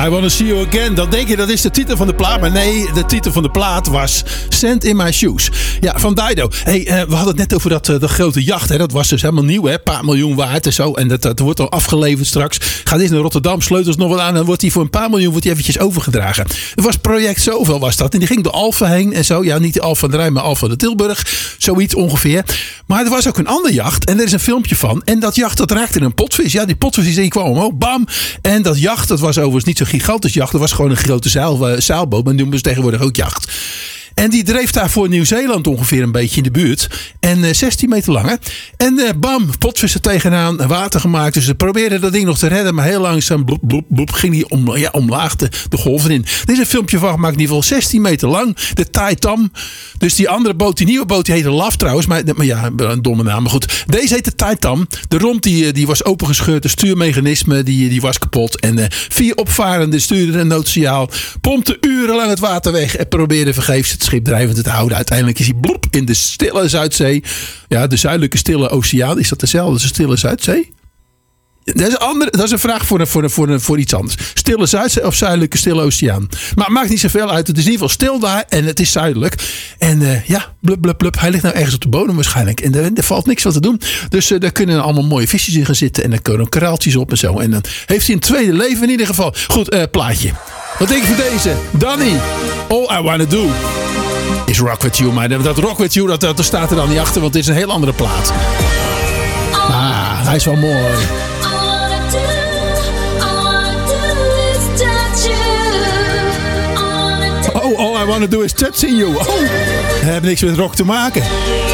I Wanna See You Again. Dan denk je dat is de titel van de plaat. Maar nee, de titel van de plaat was Sand in My Shoes. Ja, van Dido. Hey, we hadden het net over dat grote jacht. Hè. Dat was dus helemaal nieuw. Een paar miljoen waard en zo. En dat wordt al afgeleverd straks. Gaat eens naar Rotterdam, sleutels nog wat aan. Dan wordt die voor een paar miljoen eventjes overgedragen. Er was project zoveel was dat. En die ging door Alphen heen en zo. Ja, niet de Alphen aan de Rijn, maar Alphen aan de Tilburg. Zoiets ongeveer. Maar er was ook een ander jacht. En er is een filmpje van. En dat jacht, dat raakte een potvis. Ja, die potvis die kwam omhoog. Bam. En dat jacht, dat was overigens niet zo'n gigantisch jacht. Dat was gewoon een grote zeilboot. Maar noemen ze tegenwoordig ook jacht. En die dreef daar voor Nieuw-Zeeland ongeveer een beetje in de buurt. En 16 meter lang. Hè? En bam, potvissen tegenaan, water gemaakt. Dus ze probeerden dat ding nog te redden. Maar heel langzaam bloep, bloep, bloep, ging die omlaag de golven in. Er is een filmpje van gemaakt, in ieder geval 16 meter lang. De Tai Tam. Dus die andere boot, die nieuwe boot, die heette Laf trouwens. Maar ja, een domme naam. Maar goed, deze heette Tai Tam. De romp die was opengescheurd. De stuurmechanisme die was kapot. En 4 opvarenden stuurden een noodsignaal. Pompte urenlang het water weg. En probeerden vergeefs het schip drijvend te houden. Uiteindelijk is hij bloep in de stille Zuidzee. Ja, de zuidelijke stille oceaan. Is dat dezelfde als de stille Zuidzee? Dat is een vraag voor iets anders. Stille Zuidzee of zuidelijke stille oceaan? Maar het maakt niet zoveel uit. Het is in ieder geval stil daar en het is zuidelijk. En blub, blub, blub. Hij ligt nou ergens op de bodem waarschijnlijk. En er valt niks van te doen. Dus daar kunnen allemaal mooie visjes in gaan zitten. En dan kunnen koraaltjes op en zo. En dan heeft hij een tweede leven in ieder geval. Goed, plaatje. Wat denk je van deze? Danny. All I Wanna Do is Rock With You. Maar dat Rock With You, dat staat er dan niet achter. Want het is een heel andere plaat. Hij is wel mooi. Oh, all I wanna do is touching you. Oh, dat heeft niks met rock te maken.